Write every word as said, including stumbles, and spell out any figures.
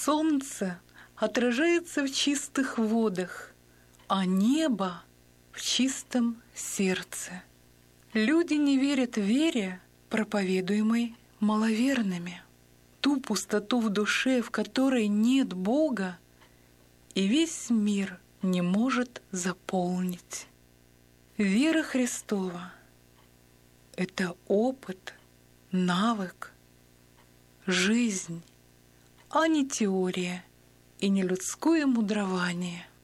Солнце отражается в чистых водах, а небо в чистом сердце. Люди не верят вере, проповедуемой маловерными. Ту пустоту в душе, в которой нет Бога, и весь мир не может заполнить. Вера Христова — это опыт, навык, жизнь, а не теория и не людское мудрование.